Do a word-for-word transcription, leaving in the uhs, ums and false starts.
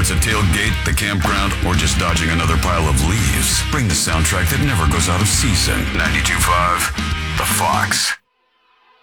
it's a tailgate, the campground, or just dodging another pile of leaves, bring the soundtrack that never goes out of season. ninety-two point five The Fox.